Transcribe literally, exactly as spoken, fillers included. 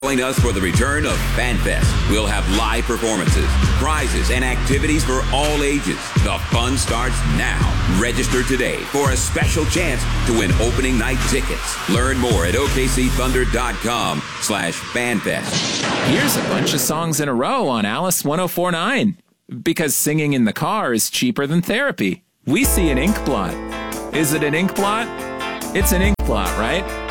Join us for the return of FanFest. We'll have live performances, prizes, and activities for all ages. The fun starts now. Register today for a special chance to win opening night tickets. Learn more at O K C Thunder dot com slash FanFest. Here's a bunch of songs in a row on Alice one oh four point nine. Because singing in the car is cheaper than therapy. We see an ink blot. Is it an ink blot? It's an ink blot, right?